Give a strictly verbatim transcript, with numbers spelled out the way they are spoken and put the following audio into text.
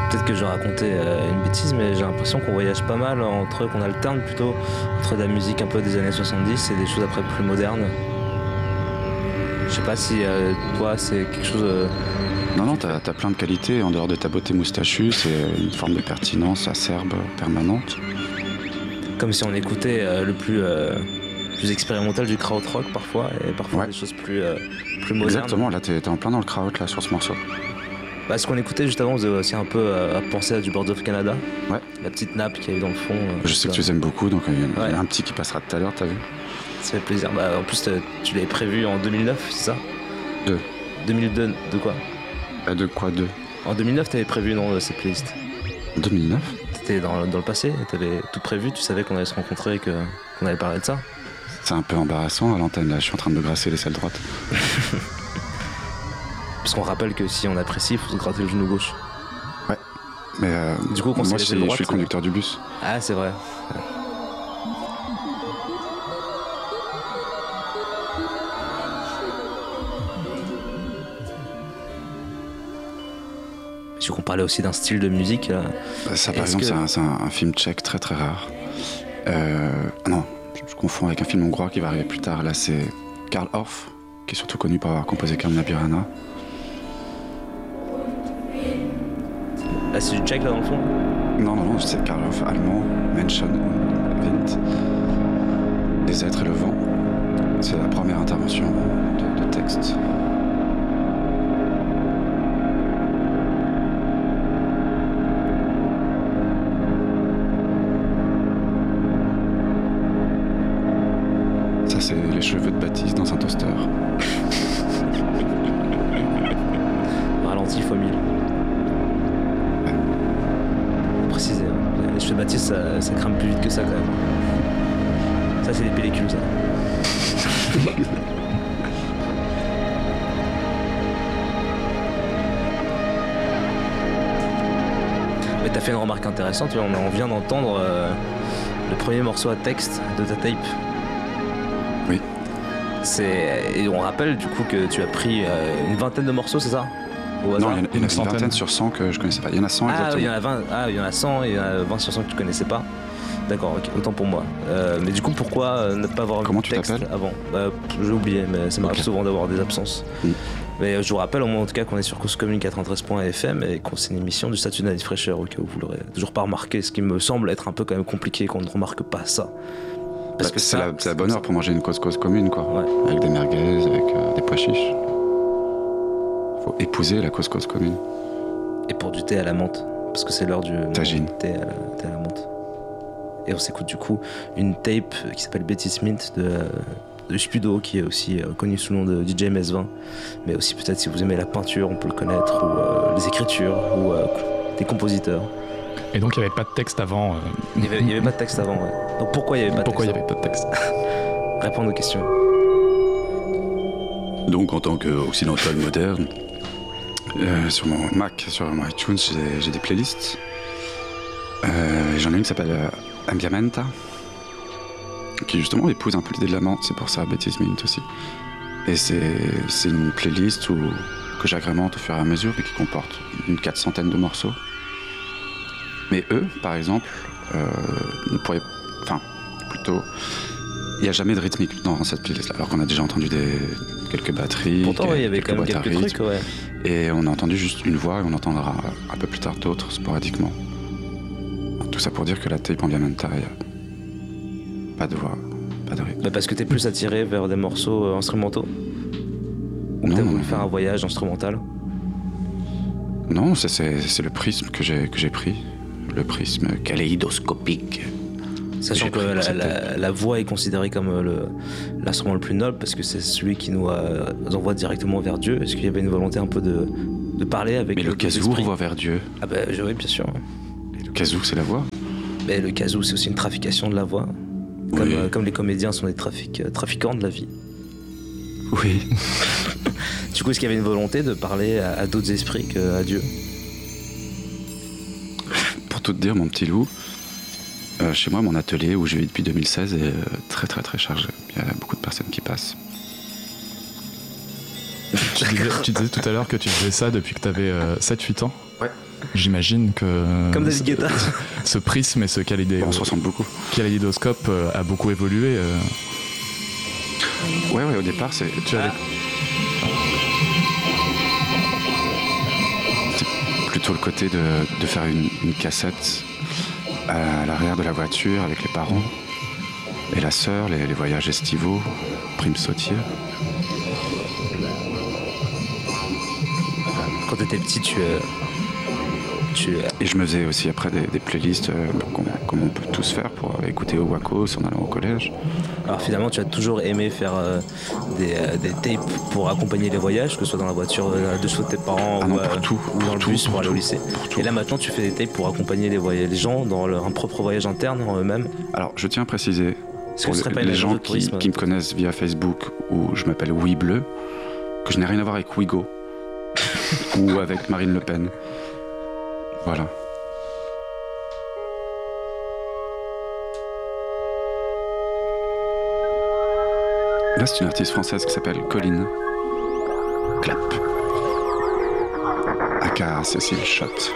Peut-être que je racontais euh, une bêtise, mais j'ai l'impression qu'on voyage pas mal entre, qu'on alterne plutôt entre de la musique un peu des années soixante-dix et des choses après plus modernes. Je sais pas si euh, toi c'est quelque chose... Euh, non, non, t'as, t'as plein de qualités. En dehors de ta beauté moustachue, c'est une forme de pertinence acerbe permanente. Comme si on écoutait euh, le plus, euh, plus expérimental du krautrock parfois, et parfois ouais. des choses plus, euh, plus modernes. Exactement, là t'es, t'es en plein dans le kraut là, sur ce morceau. Bah, ce qu'on écoutait juste avant, on faisait aussi un peu euh, penser à du Birds of Canada. Ouais. La petite nappe qu'il y avait dans le fond. Euh, Je sais que tu les aimes beaucoup, donc il y, ouais. y a un petit qui passera tout à l'heure, t'as vu? Ça fait plaisir. Bah, en plus, tu l'avais prévu en deux mille neuf, c'est ça? Deux. deux mille deux, de quoi? Bah, de quoi deux? En deux mille neuf, t'avais prévu non, cette playlist. deux mille neuf? T'étais dans, dans le passé, t'avais tout prévu, tu savais qu'on allait se rencontrer et que, qu'on allait parler de ça. C'est un peu embarrassant à l'antenne, là, je suis en train de me grasser les selles droites. Parce qu'on rappelle que si on apprécie, il faut se gratter le genou gauche. Ouais, mais euh, du coup, moi je suis, je suis le conducteur du bus. Ah, c'est vrai. Ouais. Je qu'on parlait aussi d'un style de musique. Là. Bah, ça, par Est-ce exemple, que... c'est, un, c'est un, un film tchèque très très rare. Euh, non, je, je confonds avec un film hongrois qui va arriver plus tard. Là, c'est Karl Orff, qui est surtout connu pour avoir composé Carmina Burana. Ah, c'est du tchèque là dans le fond? Non, non, non, c'est Karl Orff, allemand, Menschen und Wind, les êtres et le vent. C'est la première intervention de, de texte. Ça, c'est les cheveux de Baptiste dans un toaster. Ralenti fois mille. Ouais. Préciser, hein. Les cheveux de Baptiste, ça, ça crame plus vite que ça quand même. Ça, c'est des pellicules, ça. Mais t'as fait une remarque intéressante, tu vois, on vient d'entendre euh, le premier morceau à texte de ta tape. Oui. C'est... Et on rappelle du coup que tu as pris euh, une vingtaine de morceaux, c'est ça? Non, il y en a une, une vingtaine sur cent que je connaissais pas. Il y en a cent ah, exactement. Il y en a vingt, ah, il y en a cent et il y en a vingt sur cent que tu connaissais pas. D'accord, ok, autant pour moi. Euh, mais du coup, pourquoi euh, ne pas avoir Comment un texte avant? Bah, j'ai oublié, mais ça m'arrive okay. souvent d'avoir des absences. Mm. Mais euh, je vous rappelle au moins en tout cas qu'on est sur Cause Commune quatre-vingt-treize point F M et qu'on c'est une émission du statut d'année fraîcheur, au cas où vous l'aurez toujours pas remarqué, ce qui me semble être un peu quand même compliqué qu'on ne remarque pas ça. Parce bah, que c'est, ça, la, c'est la bonne heure pour manger une cause cause commune, quoi. Ouais. Avec des merguez, avec euh, des pois chiches. Faut épouser la cause cause commune. Et pour du thé à la menthe, parce que c'est l'heure du Tagine. Thé à la, thé à la menthe. Et on s'écoute du coup une tape qui s'appelle Betty Smith de, de Spudo, qui est aussi euh, connu sous le nom de D J M S vingt. Mais aussi peut-être si vous aimez la peinture, on peut le connaître, ou euh, les écritures, ou euh, des compositeurs. Et donc il n'y avait pas de texte avant euh... Il n'y avait, avait pas de texte avant, ouais. Donc pourquoi il n'y avait pas pourquoi de texte Pourquoi il n'y avait pas de texte Répondre aux questions. Donc en tant qu'occidental moderne, euh, sur mon Mac, sur mon iTunes, j'ai, j'ai des playlists. Euh, j'en ai une qui s'appelle euh, Ambiamenta, qui justement épouse un peu l'idée de la menthe, c'est pour ça Betty Smith aussi. Et c'est, c'est une playlist où, que j'agrémente au fur et à mesure et qui comporte une quatre centaine de morceaux. Mais eux, par exemple, euh, ne pourraient... Enfin, plutôt... Il n'y a jamais de rythmique dans cette playlist, alors qu'on a déjà entendu des, quelques batteries. Pourtant, il y avait quand même quelques rythme, trucs, ouais. Et on a entendu juste une voix et on entendra un peu plus tard d'autres, sporadiquement. Tout ça pour dire que la tape Ambiamenta, il n'y a pas de voix, pas de rythme. Bah parce que t'es plus attiré vers des morceaux euh, instrumentaux? Ou t'as voulu faire un voyage instrumental? Non, c'est, c'est, c'est le prisme que j'ai, que j'ai pris. Le prisme kaléidoscopique. Sachant que la, la, la voix est considérée comme le, l'instrument le plus noble parce que c'est celui qui nous, euh, nous envoie directement vers Dieu. Est-ce qu'il y avait une volonté un peu de, de parler avec... Mais le kazoo renvoie vers Dieu. Ah bah oui, bien sûr. Et le kazoo, c'est la voix. Mais le kazoo, c'est aussi une trafication de la voix. Comme, oui. euh, comme les comédiens sont des trafic, euh, trafiquants de la vie. Oui. Du coup, est-ce qu'il y avait une volonté de parler à, à d'autres esprits qu'à Dieu? Pour tout te dire, mon petit loup, euh, chez moi, mon atelier où je vis depuis deux mille seize est euh, très très très chargé. Il y a beaucoup de personnes qui passent. Tu disais, tu disais tout à l'heure que tu faisais ça depuis que tu avais euh, sept huit ans. Ouais. j'imagine que Comme David Guetta. ce prisme et ce kaléidé- On se ressemble beaucoup. kaléidoscope euh, a beaucoup évolué. euh. Ouais, ouais, au départ, c'est, Tu avais- c'est plutôt le côté de, de faire une, une cassette à l'arrière de la voiture avec les parents et la sœur, les, les voyages estivaux, prime sautier. Quand t'étais petit, tu. euh, tu euh, Et je me faisais aussi après des, des playlists euh, comme, comme on peut tous faire pour écouter au Wacos en allant au collège. Alors finalement, tu as toujours aimé faire euh, des, euh, des tapes pour accompagner les voyages, que ce soit dans la voiture, dans la deux chevaux de tes parents Ah ou, non, euh, pour tout, ou pour dans le tout, bus pour, pour aller au tout, lycée. pour tout. Et là maintenant, tu fais des tapes pour accompagner les, voy- les gens dans leur un propre voyage interne en eux-mêmes. Alors, je tiens à préciser, Est-ce que pour ce serait les, pas une les agence gens de qui, tourisme qui me connaissent via Facebook, où je m'appelle Oui Bleu, que je n'ai rien à voir avec Ouigo ou avec Marine Le Pen. Voilà. Là, c'est une artiste française qui s'appelle Colline Clap, aka Cécile Schott.